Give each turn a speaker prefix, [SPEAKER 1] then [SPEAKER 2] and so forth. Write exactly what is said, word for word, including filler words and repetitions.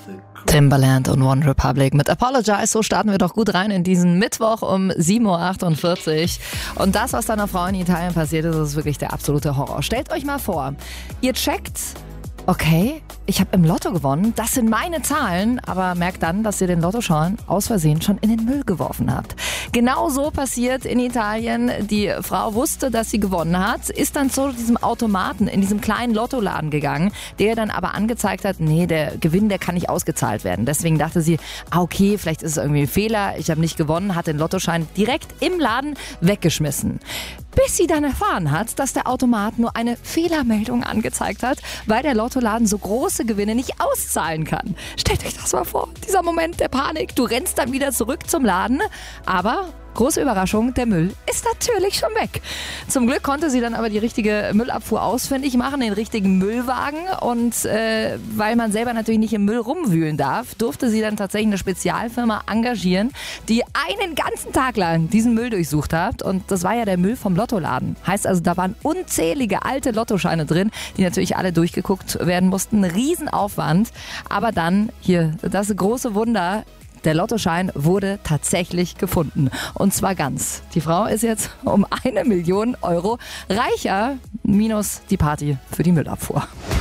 [SPEAKER 1] Timbaland und One Republic mit Apologize. So starten wir doch gut rein in diesen Mittwoch um sieben Uhr achtundvierzig. Und das, was da einer Frau in Italien passiert ist, ist wirklich der absolute Horror. Stellt euch mal vor, ihr checkt, okay, ich habe im Lotto gewonnen, das sind meine Zahlen, aber merkt dann, dass ihr den Lottoschein aus Versehen schon in den Müll geworfen habt. Genau so passiert in Italien. Die Frau wusste, dass sie gewonnen hat, ist dann zu diesem Automaten in diesem kleinen Lottoladen gegangen, der dann aber angezeigt hat, nee, der Gewinn, der kann nicht ausgezahlt werden. Deswegen dachte sie, ah, okay, vielleicht ist es irgendwie ein Fehler, ich habe nicht gewonnen, hat den Lottoschein direkt im Laden weggeschmissen. Bis sie dann erfahren hat, dass der Automat nur eine Fehlermeldung angezeigt hat, weil der Lottoladen so große Gewinne nicht auszahlen kann. Stellt euch das mal vor, dieser Moment der Panik. Du rennst dann wieder zurück zum Laden, aber große Überraschung, der Müll ist natürlich schon weg. Zum Glück konnte sie dann aber die richtige Müllabfuhr ausfindig machen, den richtigen Müllwagen. Und äh, weil man selber natürlich nicht im Müll rumwühlen darf, durfte sie dann tatsächlich eine Spezialfirma engagieren, die einen ganzen Tag lang diesen Müll durchsucht hat. Und das war ja der Müll vom Lottoladen. Heißt also, da waren unzählige alte Lottoscheine drin, die natürlich alle durchgeguckt werden mussten. Ein Riesenaufwand. Aber dann, hier, das große Wunder, der Lottoschein wurde tatsächlich gefunden. Und zwar ganz. Die Frau ist jetzt um eine Million Euro reicher, minus die Party für die Müllabfuhr.